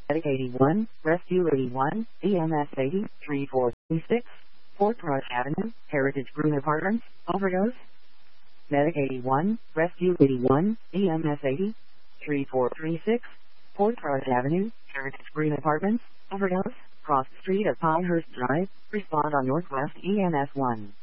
Medic 81, Rescue 81, EMS 80, 3436, Fort Rush Avenue, Heritage Green Apartments, overdose. Medic 81, Rescue 81, EMS 80, 3436, Fort Rush Avenue, Heritage Green Apartments, overdose. Cross the street at Pinehurst Drive. Respond on Northwest EMS 1.